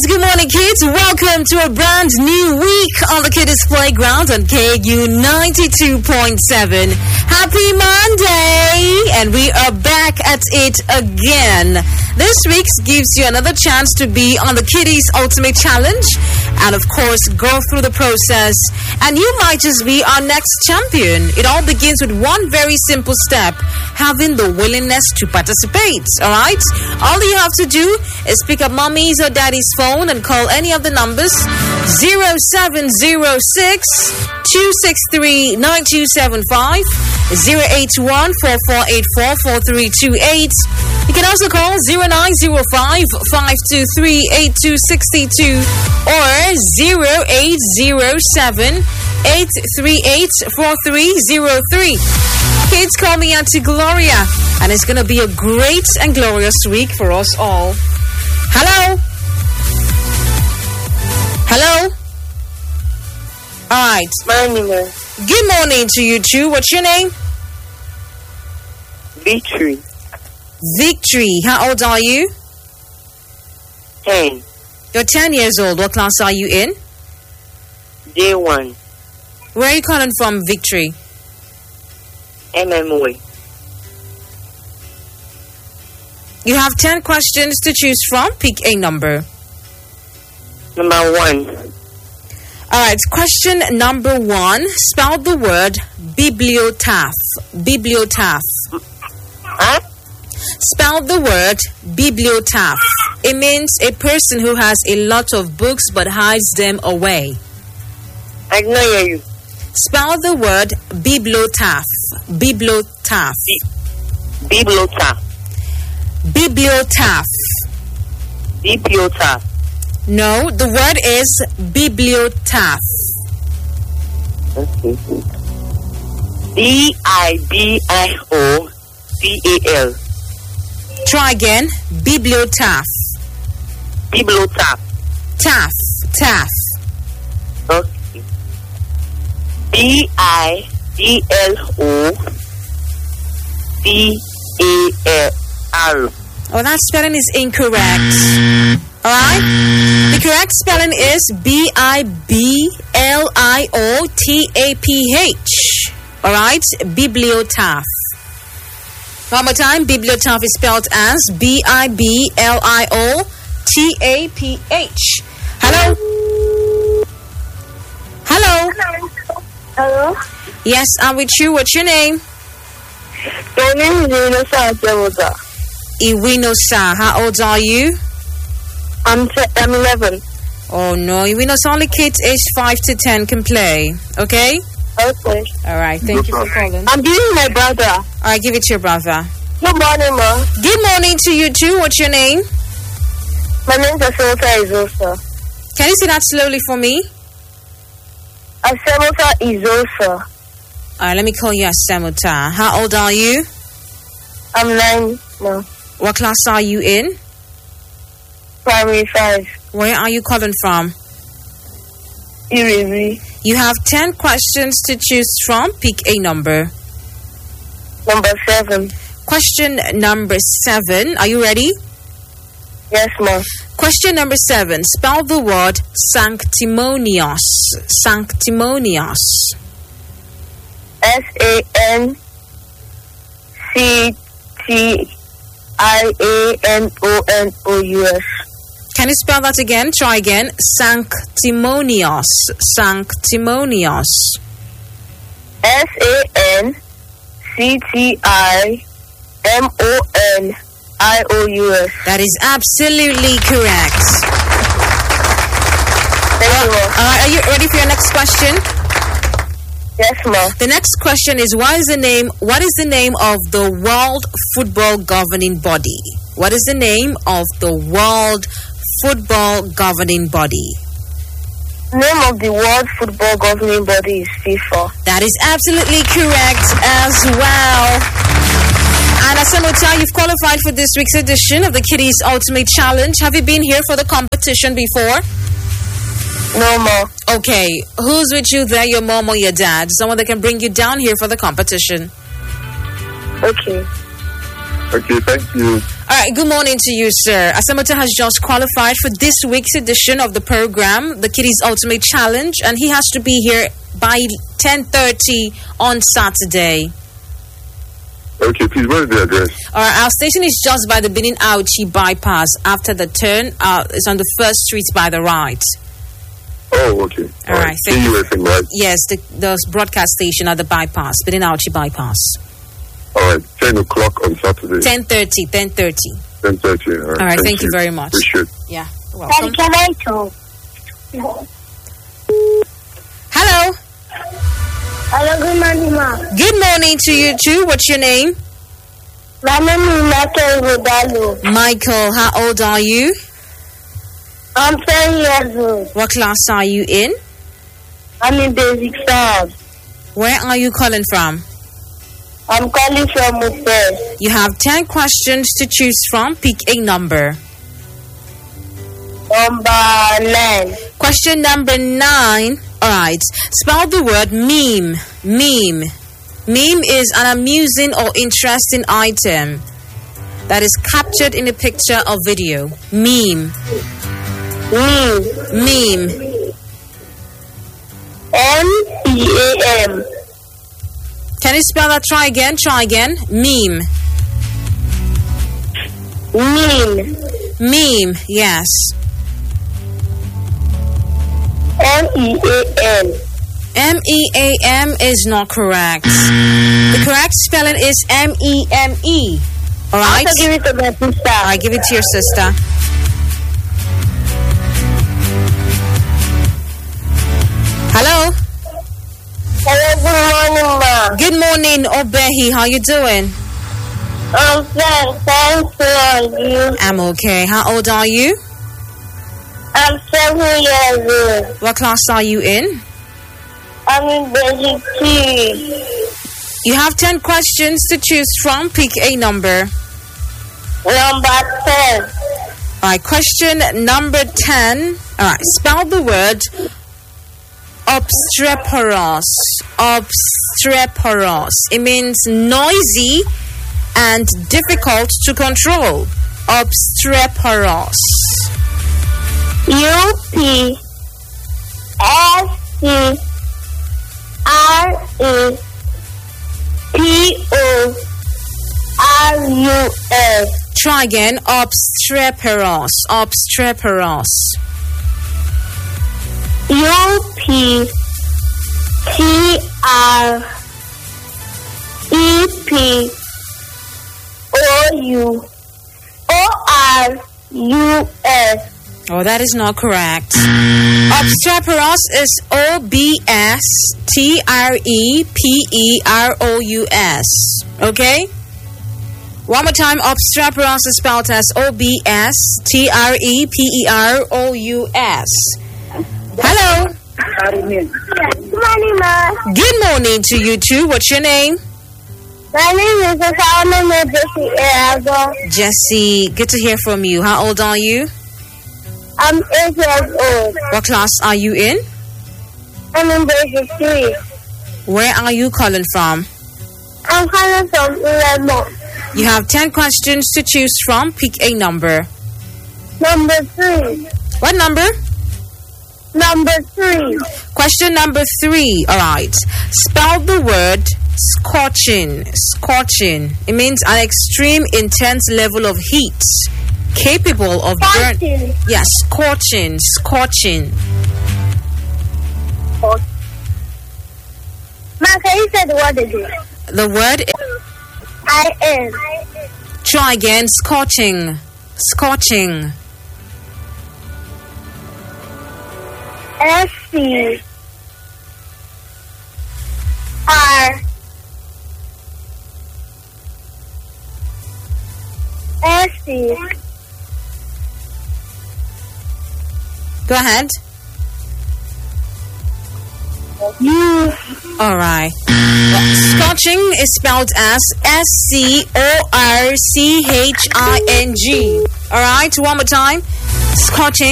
Good morning, kids. Welcome to a brand new week on the Kiddies Playground on KU 92.7. Happy Monday! And we are back at it again. This week gives you another chance to be on the Kiddies Ultimate Challenge and, of course, go through the process. And you might just be our next champion. It all begins with one very simple step: having the willingness to participate. All right? All you have to do is pick up mommy's or daddy's phone and call any of the numbers 0706 263 9275, 081 4484 4328. You can also call 0905 523 8262 or 0807 838 4303. Kids, call me Auntie Gloria, and it's going to be a great and glorious week for us all. Hello? Hello? All right. Good morning to you two. What's your name? Victory. Victory. How old are you? 10. You're 10 years old. What class are you in? J1. Where are you calling from, Victory? MMOA. You have 10 questions to choose from. Pick a number. Number 1. All right. Question number 1. Spell the word bibliotaph. Bibliotaph. Huh? Spell the word bibliotaph. It means a person who has a lot of books but hides them away. I can hear you. Spell the word bibliotaph. Bibliotaph. Bibliotaph. Bibliotaph. Bibliotaph. No, the word is bibliotaph. Okay. BIBLOTAL. Try again. Bibliotaph. Bibliotaph. Taff. Taff. Okay. BIBLOTAL. Oh, that spelling is incorrect. Alright? The correct spelling is BIBLIOTAPH. Alright? Bibliotaph. One more time. Bibliotaph is spelled as BIBLIOTAPH. Hello? Hello? Hello? Yes, I'm with you. What's your name? My name is Iwinosa. Iwinosa. How old are you? I'm 11. Oh no, Iwinosa, only kids aged 5 to 10 can play. Okay? Okay. Alright, thank you for calling. I'm giving my brother. Alright, give it to your brother. Good morning, Ma. Good morning to you too. What's your name? My name is Asemota Izosa. Can you say that slowly for me? Asemota Izosa. Alright, let me call you Asemota. How old are you? I'm 9 now. What class are you in? Primary 5. Where are you calling from? Irivi. You have 10 questions to choose from. Pick a number. Number 7. Question number 7. Are you ready? Yes, Ma. Question number 7. Spell the word sanctimonious. Sanctimonious. SANCTIMONOUS. Can you spell that again? Try again. Sanctimonious. Sanctimonious. SANCTIMONIOUS. That is absolutely correct. Thank you, Ma. Are you ready for your next question? Yes, Ma. The next question is what is the name of the World Football Governing Body? What is the name of the World Football Governing Body? Name of the World Football Governing Body is FIFA. That is absolutely correct as well. And Asemota, you've qualified for this week's edition of the Kiddies Ultimate Challenge. Have you been here for the competition before? No, Ma. Okay, who's with you there, your mom or your dad? Someone that can bring you down here for the competition. Okay. Okay, thank you. All right, good morning to you, sir. Asamoah has just qualified for this week's edition of the program, the Kiddies Ultimate Challenge, and he has to be here by 10:30 on Saturday. Okay, please, where is the address? All right, our station is just by the Benin Auchi bypass. After the turn, it's on the first street by the right. Oh, okay. All right, thank you. KUFM, right? Yes, the broadcast station at the bypass, Benin Auchi bypass. All right, 10 o'clock on Saturday. 10:30. 10:30. All All right, thank you very much. Appreciate it. Yeah, welcome. Can I talk? Hello. Hello, good morning, ma. Good morning to you too. What's your name? My name is Michael Rodalo. Michael, how old are you? I'm 10 years old. What class are you in? I'm in basic science. Where are you calling from? I'm calling from Mupes. You have 10 questions to choose from. Pick a number. Number 9. Question number 9. Alright. Spell the word meme. Meme. Meme is an amusing or interesting item that is captured in a picture or video. Meme. Meme. MEAM. Can you spell that? Try again. Meme. Meme. Meme. Yes. MEAM. MEAM is not correct. The correct spelling is MEME. Alright? Also give it to my sister. I give it to your sister. Hello? Hello, good morning, ma. Good morning, Obehi. How you doing? I'm fine. Thanks for you. I'm okay. How old are you? I'm 7 years old. What class are you in? I'm in basic 2. You have 10 questions to choose from. Pick a number. Number 10. Alright, question number 10. Alright, spell the word obstreperous. Obstreperous. It means noisy and difficult to control. Obstreperous. UPSTREPEROUS. Try again. Obstreperous. Obstreperous. UPSTREPEROUS. Oh, that is not correct. Obstreperous is OBSTREPEROUS. Okay? One more time. Obstreperous is spelled as OBSTREPEROUS. Hello. Good morning, ma. Good morning to you too. What's your name? My name is Jesse Erago. Jesse. Good to hear from you. How old are you? I'm 8 years old. What class are you in? I'm in basic 3. Where are you calling from? I'm calling from Ulemo. You have 10 questions to choose from. Pick a number. Number 3. What number? Number 3. Question number 3. Alright. Spell the word scorching. Scorching. It means an extreme intense level of heat capable of burn. Yes, scorching. Scorching. Ma, can you say the word again? The word I-N. Try again. Scorching. Scorching. S-C-R S-C. Go ahead. All right. Scorching is spelled as SCORCHING. All right, one more time. Scorching.